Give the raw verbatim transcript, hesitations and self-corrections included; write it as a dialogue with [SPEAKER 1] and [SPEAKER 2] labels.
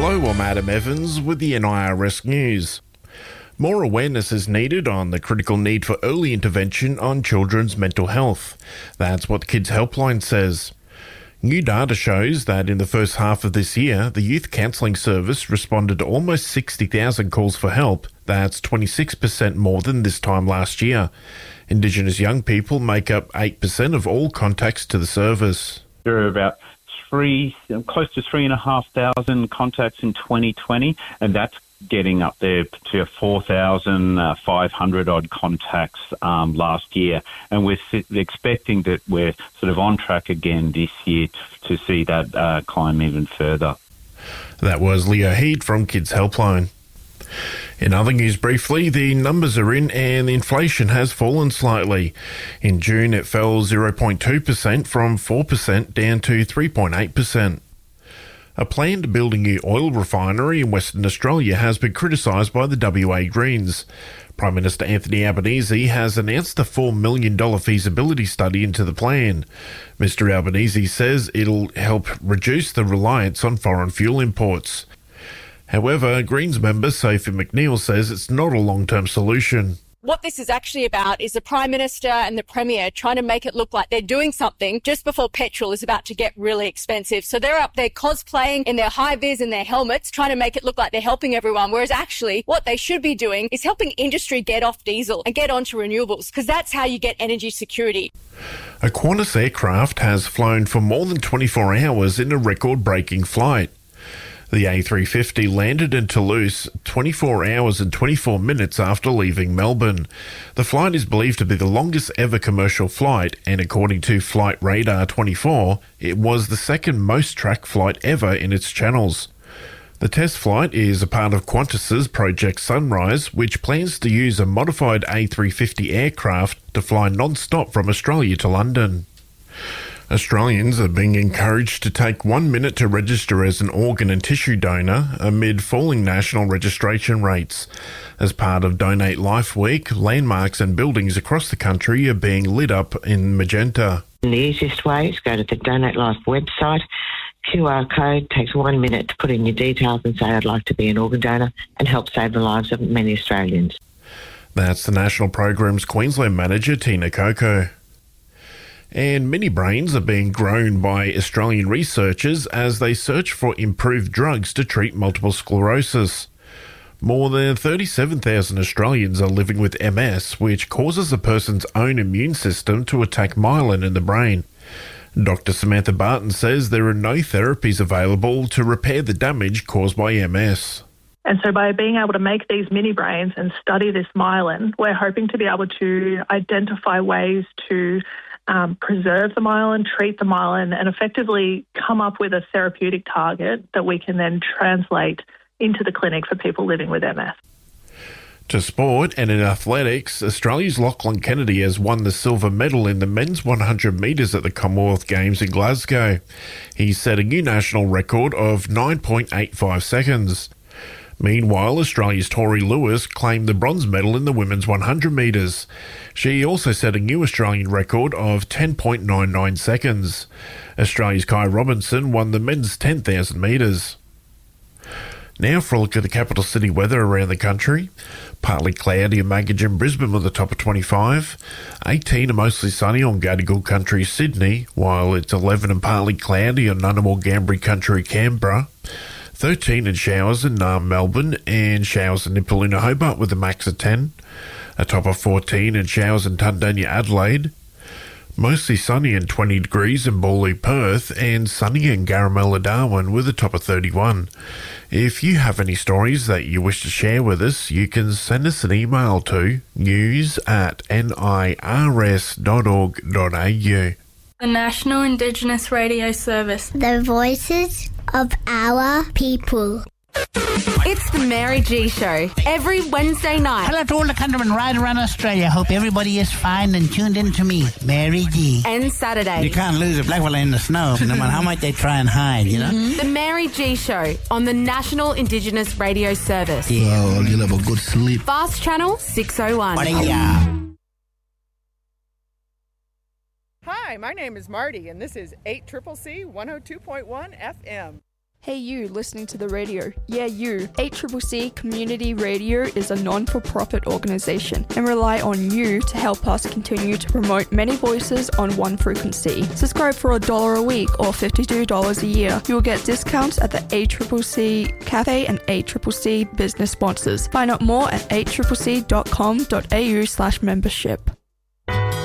[SPEAKER 1] Hello, I'm Adam Evans with the N I R S News. More awareness is needed on the critical need for early intervention on children's mental health. That's what the Kids Helpline says. New data shows that in the first half of this year, the Youth Counselling Service responded to almost sixty thousand calls for help. That's twenty-six percent more than this time last year. Indigenous young people make up eight percent of all contacts to the service.
[SPEAKER 2] There are about three, close to three and a half thousand contacts in twenty twenty, and that's getting up there to four thousand five hundred odd contacts um, last year. And we're expecting that we're sort of on track again this year to, to see that uh, climb even further.
[SPEAKER 1] That was Leo Heed from Kids Helpline. In other news briefly, the numbers are in and inflation has fallen slightly. In June, it fell zero point two percent from four percent down to three point eight percent. A plan to build a new oil refinery in Western Australia has been criticised by the W A Greens. Prime Minister Anthony Albanese has announced a four million dollars feasibility study into the plan. Mister Albanese says it'll help reduce the reliance on foreign fuel imports. However, Greens member Sophie McNeil says it's not a long-term solution.
[SPEAKER 3] What this is actually about is the Prime Minister and the Premier trying to make it look like they're doing something just before petrol is about to get really expensive. So they're up there cosplaying in their high-vis and their helmets, trying to make it look like they're helping everyone, whereas actually what they should be doing is helping industry get off diesel and get onto renewables, because that's how you get energy security.
[SPEAKER 1] A Qantas aircraft has flown for more than twenty-four hours in a record-breaking flight. The A three fifty landed in Toulouse twenty-four hours and twenty-four minutes after leaving Melbourne. The flight is believed to be the longest ever commercial flight, and according to Flight Radar twenty-four, it was the second most tracked flight ever in its channels. The test flight is a part of Qantas's Project Sunrise, which plans to use a modified A three fifty aircraft to fly non-stop from Australia to London. Australians are being encouraged to take one minute to register as an organ and tissue donor amid falling national registration rates. As part of Donate Life Week, landmarks and buildings across the country are being lit up in magenta.
[SPEAKER 4] The easiest way is go to the Donate Life website. Q R code takes one minute to put in your details and say I'd like to be an organ donor and help save the lives of many Australians.
[SPEAKER 1] That's the National Program's Queensland Manager, Tina Coco. And mini brains are being grown by Australian researchers as they search for improved drugs to treat multiple sclerosis. More than thirty-seven thousand Australians are living with M S, which causes a person's own immune system to attack myelin in the brain. Doctor Samantha Barton says there are no therapies available to repair the damage caused by M S.
[SPEAKER 5] And so by being able to make these mini brains and study this myelin, we're hoping to be able to identify ways to Um, preserve the myelin, treat the myelin, and effectively come up with a therapeutic target that we can then translate into the clinic for people living with M S.
[SPEAKER 1] To sport and in athletics, Australia's Lachlan Kennedy has won the silver medal in the men's one hundred metres at the Commonwealth Games in Glasgow. He set a new national record of nine point eight five seconds. Meanwhile, Australia's Tori Lewis claimed the bronze medal in the women's one hundred metres. She also set a new Australian record of ten point nine nine seconds. Australia's Kai Robinson won the men's ten thousand metres. Now for a look at the capital city weather around the country. Partly cloudy in Maggie and Brisbane with a top of twenty-five. eighteen and mostly sunny on Gadigal Country, Sydney, while it's eleven and partly cloudy on Ngunnawal Gambri Country, Canberra. thirteen and showers in Naarm, Melbourne, and showers in Nipaluna, Hobart with a max of ten. A top of fourteen and showers in Tundanya, Adelaide. Mostly sunny and twenty degrees in Bawley, Perth, and sunny in Garamella, Darwin with a top of thirty-one. If you have any stories that you wish to share with us, you can send us an email to news at nirs dot org dot a u.
[SPEAKER 6] The National Indigenous Radio Service.
[SPEAKER 7] The voices of our people.
[SPEAKER 8] It's the Mary G Show every Wednesday night.
[SPEAKER 9] Hello to all the countrymen right around Australia. Hope everybody is fine and tuned in to me, Mary G.
[SPEAKER 8] And Saturday.
[SPEAKER 9] You can't lose a black fella in the snow, no matter how much they try and hide, you know?
[SPEAKER 8] Mm-hmm. The Mary G Show on the National Indigenous Radio Service.
[SPEAKER 9] Yeah.
[SPEAKER 10] Oh, you'll have a good sleep.
[SPEAKER 8] Fast Channel six oh one.
[SPEAKER 11] Hi, my name is Marty, and this is eight C C C one oh two point one F M.
[SPEAKER 10] Hey you, listening to the radio. Yeah, you. A C C C Community Radio is a non-for-profit organisation and rely on you to help us continue to promote many voices on one frequency. Subscribe for a dollar a week or fifty-two dollars a year. You'll get discounts at the A C C C Cafe and A C C C business sponsors. Find out more at a c c c dot com dot a u slash membership.